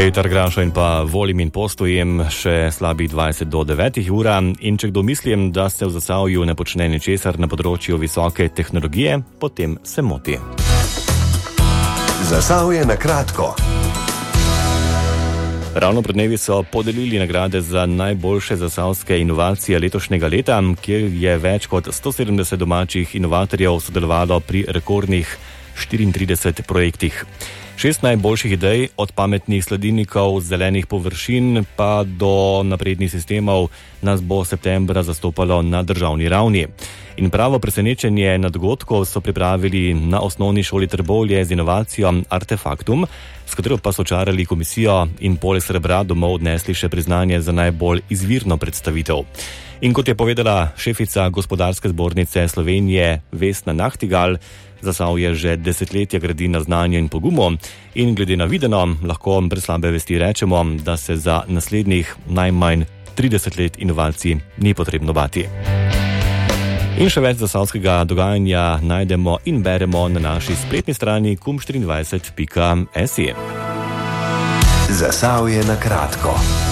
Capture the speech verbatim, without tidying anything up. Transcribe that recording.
Petar Grašo in pa volim in postojem še slabih dvajset do devetih ura in če kdo mislim, da se v Zasavju ne počne ničesar na področju visoke tehnologije, potem se moti. Zasavje na kratko. Ravno pred dnevi so podelili nagrade za najboljše zasavske inovacije letošnjega leta, kjer je več kot sto sedemdeset domačih inovatorjev sodelovalo pri rekordnih štiriintridesetih projektih. Šest najboljših idej, od pametnih sledilnikov, zelenih površin pa do naprednih sistemov, nas bo septembra zastopalo na državni ravni. In pravo presenečenje na dogodku so pripravili na osnovni šoli Trbovlje z inovacijo Artefaktum, s katero pa so čarali komisijo in poleg srebra domov odnesli še priznanje za najbolj izvirno predstavitev. In kot je povedala šefica Gospodarske zbornice Slovenije Vesna Nahtigal, Zasavje že desetletja gradi na znanju in pogumu in glede na videno lahko brez slabe vesti rečemo, da se za naslednjih najmanj trideset let inovacij ni potrebno bati. In še več zasavskega dogajanja najdemo in beremo na naši spletni strani kum štiriindvajset pika si. Zasavje na kratko.